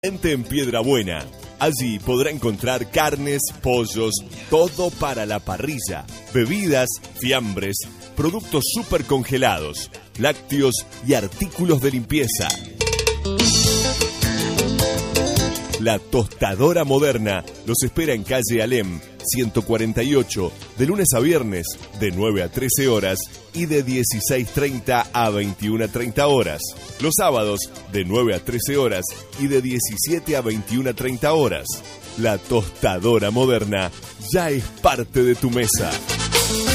En Piedrabuena. Allí podrá encontrar carnes, pollos, todo para la parrilla, bebidas, fiambres, productos súper congelados, lácteos y artículos de limpieza. La Tostadora Moderna los espera en calle Alem, 148, de lunes a viernes, de 9 a 13 horas y de 16:30 a 21:30 horas. Los sábados, de 9 a 13 horas y de 17 a 21:30 horas. La Tostadora Moderna ya es parte de tu mesa.